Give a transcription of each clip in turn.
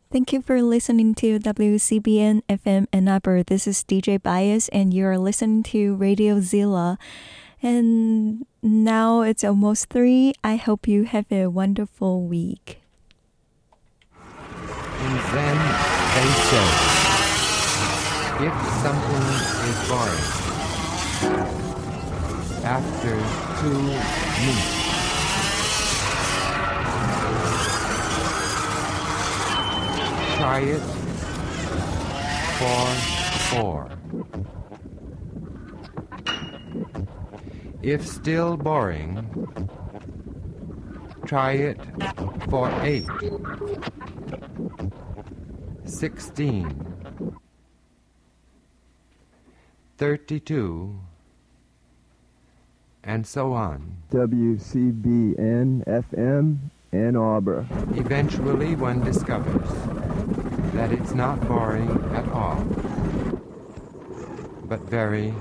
Thank you for listening to WCBN FM Ann Arbor. This is DJ Bias, and you're listening to Radio Zilla. And now it's almost 3. I hope you have a wonderful week. In Zen, they say, if something is boring, after 2 meet, try it for 4. If still boring, try it for 8, 16, 32, and so on. WCBN FM Ann Arbor. Eventually one discovers that it's not boring at all, but very.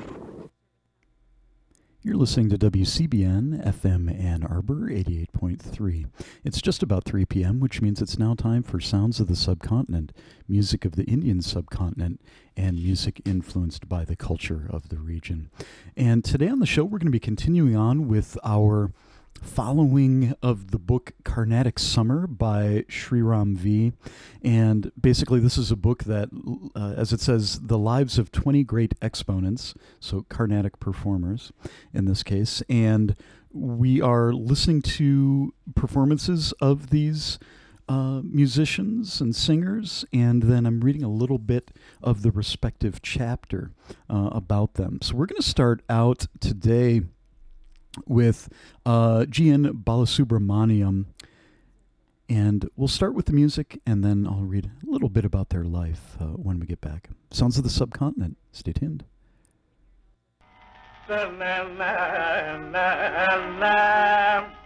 You're listening to WCBN FM Ann Arbor 88.3. It's just about 3 p.m., which means it's now time for Sounds of the Subcontinent, music of the Indian subcontinent, and music influenced by the culture of the region. And today on the show, we're going to be continuing on with our following of the book Carnatic Summer by Sriram V. And basically this is a book that, as it says, the lives of 20 great exponents, so Carnatic performers in this case, and we are listening to performances of these musicians and singers, and then I'm reading a little bit of the respective chapter about them. So we're going to start out today with G.N. Balasubramaniam, and we'll start with the music, and then I'll read a little bit about their life when we get back. Sounds of the Subcontinent. Stay tuned. Na na na na